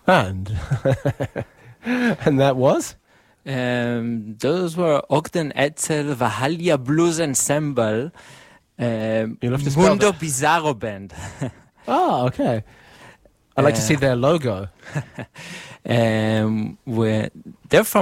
And and that was? Those were Ogden Edsel Vahalia Blues Ensemble, You'll have to spell Mundo that. Bizarro Band. Oh, okay. I'd like to see their logo. They're from